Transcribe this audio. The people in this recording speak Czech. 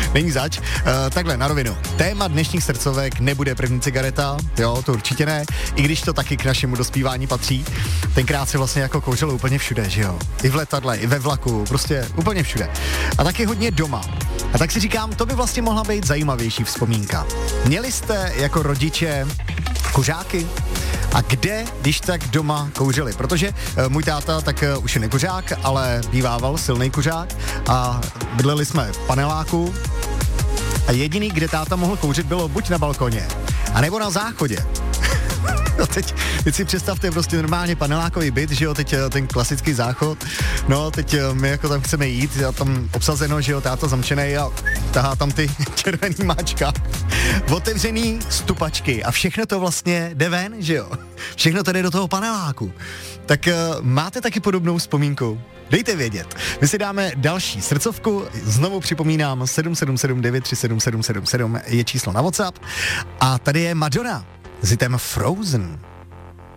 Není zač. Takhle, na rovinu. Téma dnešních srdcovek nebude první cigareta, jo, to určitě ne, i když to taky k našemu dospívání patří. Tenkrát se vlastně jako kouřilo úplně všude, že jo. I v letadle, i ve vlaku, prostě úplně všude. A taky hodně doma. A tak si říkám, to by vlastně mohla být zajímavější vzpomínka. Měli jste jako rodiče kuřáky? A kde, když tak doma kouřili? Protože můj táta tak už je nekuřák, ale bývával silný kuřák a bydleli jsme v paneláku a jediný, kde táta mohl kouřit, bylo buď na balkoně, anebo na záchodě. No teď si představte prostě normálně panelákový byt, že jo, teď ten klasický záchod, no teď my jako tam chceme jít, a tam obsazeno, že jo, táta zamčenej a tahá tam ty červený máčka, otevřený stupačky a všechno to vlastně jde ven, že jo, všechno to jde do toho paneláku. Tak máte taky podobnou vzpomínku? Dejte vědět. My si dáme další srdcovku, znovu připomínám 777 937 777 je číslo na WhatsApp a tady je Madonna s hitem Frozen.